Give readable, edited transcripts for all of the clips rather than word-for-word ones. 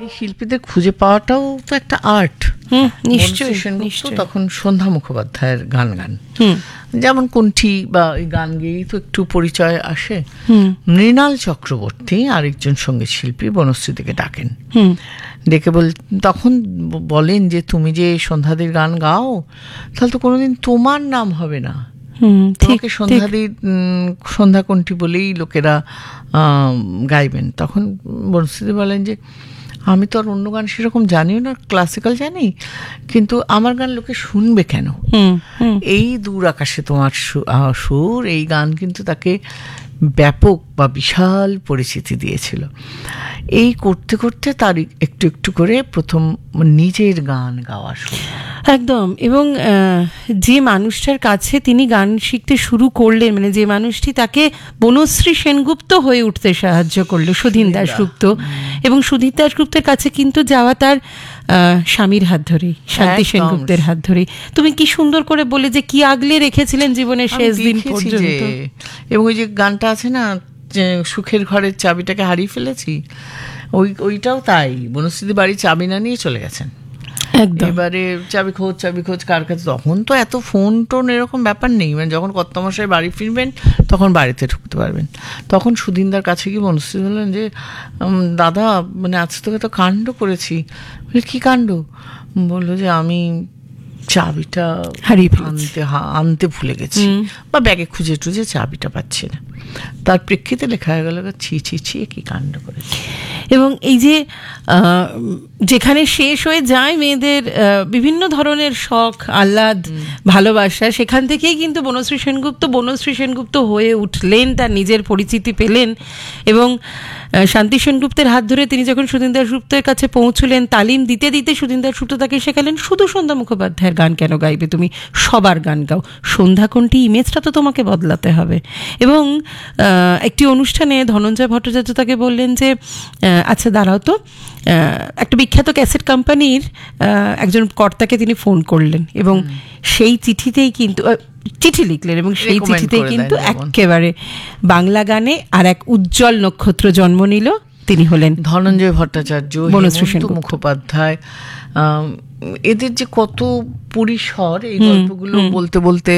এই শিল্পীদের খুঁজে পাওয়াটাও তো একটা আর্ট। নিশ্চয়ই তখন সন্ধ্যা মুখোপাধ্যায়ের গান যেমন কণ্ঠী বা এই গান গেয়েই তো একটু পরিচয় আসে। মৃণাল চক্রবর্তী আরেকজন সঙ্গীত শিল্পী বনশ্রীদিকে ডাকেন, ডেকে তখন বলেন যে তুমি যে সন্ধ্যাদির গান গাও তাহলে তো কোনোদিন তোমার নাম হবে না, তোমাকে সন্ধ্যা কণ্ঠী বলেই লোকেরা গাইবেন। তখন বনশ্রীদি বলেন যে আমি তো আর অন্য গান সেরকম জানিও না, ক্লাসিক্যাল জানি, কিন্তু আমার গান লোকে শুনবে কেন? এই দূর আকাশে তোমার সুর, এই গান কিন্তু তাকে ব্যাপক বা বিশাল পরিচিতি দিয়েছিল। এই করতে করতে তার একটু একটু করে প্রথম নিজের গান গাওয়া শুরু। একদম। এবং যে মানুষটার কাছে তিনি গান শিখতে শুরু করলেন, মানে যে মানুষটি তাকে বনশ্রী সেনগুপ্ত হয়ে উঠতে সাহায্য করলো, সুধীন দাশগুপ্ত, এবং সুধীন দাশগুপ্তের কাছে কিন্তু যাওয়া তার স্বামীর হাত ধরেই, শান্তি সেনগুপ্তের হাত ধরেই। তুমি কি সুন্দর করে বলে যে কি আগলে রেখেছিলেন জীবনের শেষ দিন পর্যন্ত। এবং ওই যে গানটা আছে না, যে সুখের ঘরের চাবিটাকে হারিয়ে ফেলেছি, ওইটাও তাই। বনশ্রীদি বাড়ির চাবি না নিয়ে চলে গেছেন, এবারে চাবি খোঁজ কার কাছে। তখন তো এত ফোন টোন এরকম ব্যাপার নেই, মানে যখন কর্তামশাই বাড়ি ফিরবেন তখন বাড়িতে ঢুকতে পারবেন। তখন সুধীনদার কাছে গিয়ে বনশ্রী বললেন যে দাদা, মানে আজ তোকে তো কাণ্ড করেছি। বলে কি কাণ্ড? বললো যে আমি চাবিটা আনতে ভুলে গেছি, বা ব্যাগে খুঁজে টুজে চাবিটা পাচ্ছি না। তার প্রেক্ষিতে লেখা হয়ে গেল ছি ছি ছি, কি কাণ্ড করেছে। এবং এই যে যেখানে শেষ হয়ে যায় মেয়েদের বিভিন্ন ধরনের শখ, আহ্লাদ, ভালোবাসা, সেখান থেকেই কিন্তু বনশ্রী সেনগুপ্ত হয়ে উঠলেন, তার নিজের পরিচিতি পেলেন। এবং শান্তি সেনগুপ্তের হাত ধরে তিনি যখন সুধীন দাশগুপ্তের কাছে পৌঁছলেন, তালিম দিতে দিতে সুধীন দাশগুপ্ত তাকে শেখালেন শুধু সন্ধ্যা মুখোপাধ্যায়ের গান কেন গাইবে, তুমি সবার গান গাও, সন্ধ্যা কোনটি ইমেজটা তো তোমাকে বদলাতে হবে। এবং একটি অনুষ্ঠানে ধনঞ্জয় ভট্টাচার্য তাকে বললেন যে আচ্ছা দাঁড়াও তো, একটা বিখ্যাত ক্যাসেট কোম্পানির একজন কর্তাকে তিনি ফোন করলেন, এবং সেই চিঠিতেই কিন্তু চিঠি লিখলেন, এবং সেই চিঠিতেই কিন্তু একেবারে বাংলা গানে আর এক উজ্জ্বল নক্ষত্র জন্ম নিল। তিনি হলেন ধনঞ্জয় ভট্টাচার্য, হেমন্ত মুখোপাধ্যায়। এদের যে কত পরিসর, এই গল্পগুলো বলতে বলতে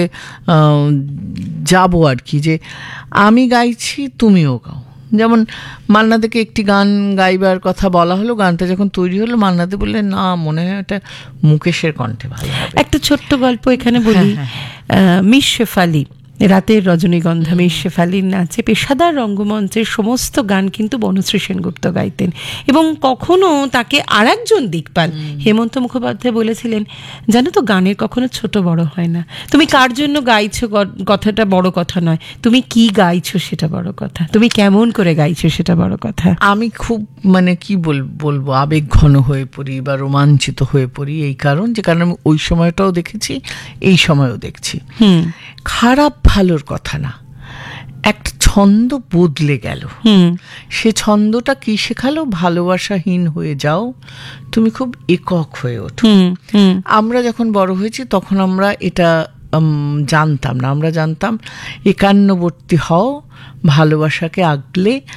যাবো আর কি, যে আমি গাইছি তুমিও গাও। যেমন মান্নাদেকে একটি গান গাইবার কথা বলা হলো, গানটা যখন তৈরি হলো মান্নাদে বললেন না, মনে হয় এটা মুকেশের কণ্ঠে ভালো হবে। একটা ছোট্ট গল্প এখানে বলি। মিস শেফালি, রাতের রজনীগন্ধা, মিস শেফালির নাচে পেশাদার রঙ্গমঞ্চের সমস্ত গান কিন্তু বনশ্রী সেনগুপ্ত গাইতেন। এবং কখনো তাকে আর একজন দিকপাল হেমন্ত মুখোপাধ্যায় বলেছিলেন, জানো তো গানের কখনো ছোট বড় হয় না, তুমি কার জন্য গাইছো কথাটা বড় কথা নয়, তুমি কি গাইছো সেটা বড় কথা, তুমি কেমন করে গাইছো সেটা বড় কথা। আমি খুব মানে কি বলবো আবেগ ঘন হয়ে পড়ি বা রোমাঞ্চিত হয়ে পড়ি, এই কারণ যে কারণে আমি ওই সময়টাও দেখেছি, এই সময়ও দেখছি। খারাপ ভালোর কথা না, একটা ছন্দ বদলে গেল, সে ছন্দটা কি শেখালো? ভালোবাসাহীন হয়ে যাও, তুমি খুব একক হয়ে ওঠো। আমরা যখন বড় হয়েছি তখন আমরা এটা জানতাম না, আমরা জানতাম একান্নবর্তী হও, ভালোবাসাকে আগলে